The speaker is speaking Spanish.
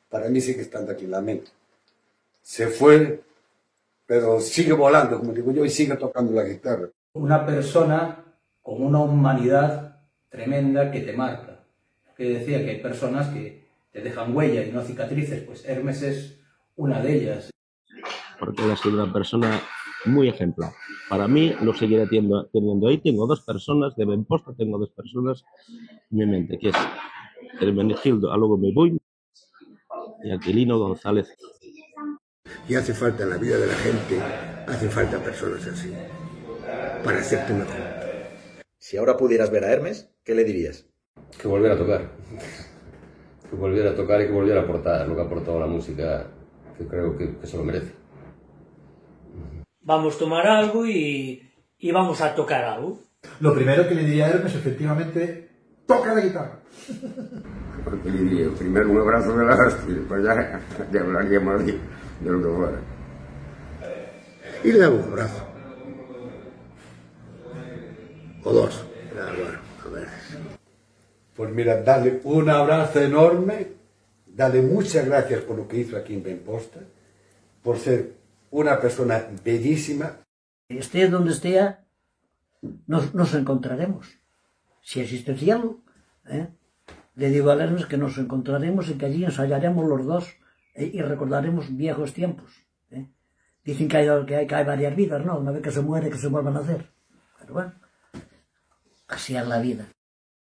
para mí sigue estando aquí en la mente. Se fue, pero sigue volando, como digo yo, y sigue tocando la guitarra. Una persona con una humanidad tremenda que te marca. Que decía que hay personas que te dejan huella y no cicatrices, pues Hermes es una de ellas. Porque él ha sido una persona muy ejemplar. Para mí lo seguiré teniendo ahí. Tengo dos personas, de Benposta tengo dos personas en mi mente, que es Hermenegildo Alogo Mebuy y Aquilino González. Y hace falta en la vida de la gente, hace falta personas así, para hacerte mejor. Si ahora pudieras ver a Hermes, ¿qué le dirías? Que volviera a tocar. Que volviera a tocar y que volviera a aportar lo que ha aportado la música, que creo que se lo merece. Vamos a tomar algo y vamos a tocar algo. Lo primero que le diría a Hermes, efectivamente, toca la guitarra. Porque le diría, primero un abrazo de la hostia, y después ya hablaríamos de lo que fuera. Y le daba un abrazo. O dos. Bueno, a ver. Pues mira, darle un abrazo enorme, darle muchas gracias por lo que hizo aquí en Benposta, por ser una persona bellísima. Esté donde esté, nos encontraremos. Si existe el cielo, le digo a Hermes que nos encontraremos y que allí ensayaremos los dos y recordaremos viejos tiempos. Dicen que hay varias vidas, ¿no? Una vez que se muere, que se vuelvan a hacer. Pero bueno, así es la vida.